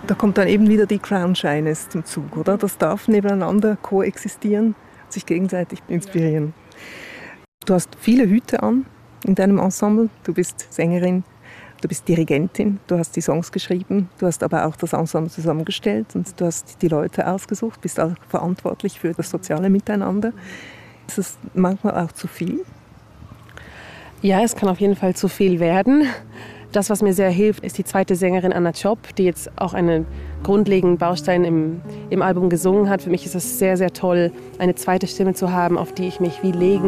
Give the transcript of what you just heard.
Da kommt dann eben wieder die Crown Shyness zum Zug, oder? Das darf nebeneinander koexistieren, sich gegenseitig inspirieren. Du hast viele Hüte an in deinem Ensemble. Du bist Sängerin, du bist Dirigentin, du hast die Songs geschrieben, du hast aber auch das Ensemble zusammengestellt und du hast die Leute ausgesucht, bist auch verantwortlich für das soziale Miteinander. Ist es manchmal auch zu viel? Ja, es kann auf jeden Fall zu viel werden. Das, was mir sehr hilft, ist die zweite Sängerin Anna Chop, die jetzt auch einen grundlegenden Baustein im Album gesungen hat. Für mich ist es sehr, sehr toll, eine zweite Stimme zu haben, auf die ich mich wie legen